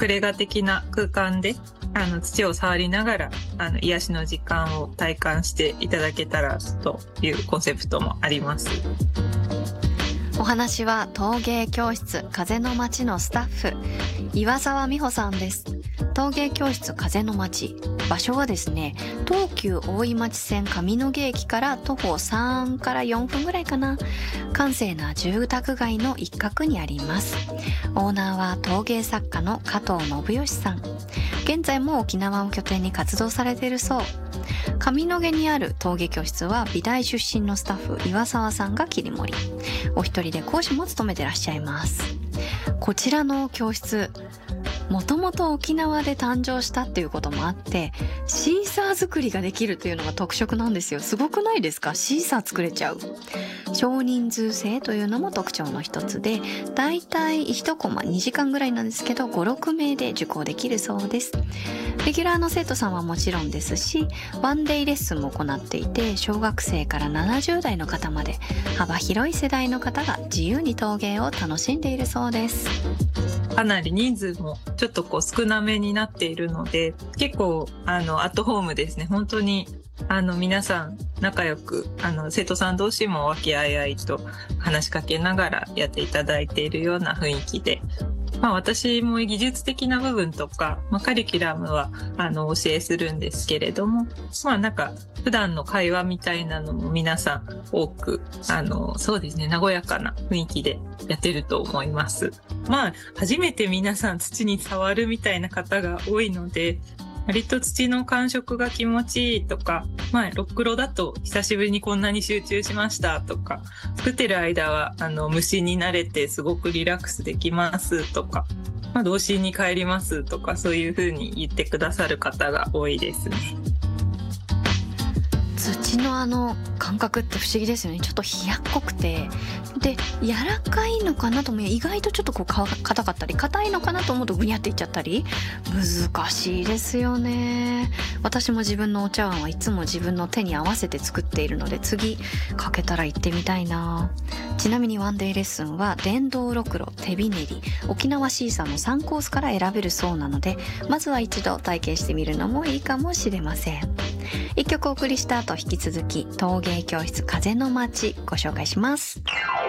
隠れ家的な空間で土を触りながら癒しの時間を体感していただけたらというコンセプトもあります。 お話は陶芸教室風の街のスタッフ岩沢美穂さんです。陶芸教室風の街、場所はですね、東急大井町線上野毛駅から徒歩3から4分ぐらいかな、閑静な住宅街の一角にあります。オーナーは陶芸作家の加藤信義さん。現在も沖縄を拠点に活動されているそう。上野毛にある陶芸教室は美大出身のスタッフ岩沢さんが切り盛り、お一人で講師も務めてらっしゃいます。こちらの教室、もともと沖縄で誕生したっていうこともあって、シーサー作りができるというのが特色なんですよ。すごくないですか？シーサー作れちゃう。少人数制というのも特徴の一つで、だいたい1コマ2時間ぐらいなんですけど、5、6名で受講できるそうです。レギュラーの生徒さんはもちろんですし、ワンデイレッスンも行っていて、小学生から70代の方まで幅広い世代の方が自由に陶芸を楽しんでいるそうです。 かなり人数もちょっと少なめになっているので、結構アットホームですね。本当に皆さん仲良く生徒さん同士も和気あいあいと話しかけながらやっていただいているような雰囲気で、私も技術的な部分とか、カリキュラムはお教えするんですけれども、なんか普段の会話みたいなのも皆さん多くそうですね、和やかな雰囲気でやってると思います。初めて皆さん土に触るみたいな方が多いので、割と土の感触が気持ちいいとか、ろくろだと久しぶりにこんなに集中しましたとか、作ってる間は虫に慣れてすごくリラックスできますとか、童心に帰りますとか、そういう風に言ってくださる方が多いですね。 土の感覚って不思議ですよね。ちょっと冷やっこくて、で柔らかいのかなと思う、意外とちょっと硬かったり、硬いのかなと思うとぐにゃっていっちゃったり、難しいですよね。私も自分のお茶碗はいつも自分の手に合わせて作っているので、次かけたら行ってみたいな。ちなみにワンデイレッスンは電動ろくろ、手びねり、沖縄シーサーの3コースから選べるそうなので、まずは一度体験してみるのもいいかもしれません。一曲お送りした後、引き続き陶芸教室風の街ご紹介します。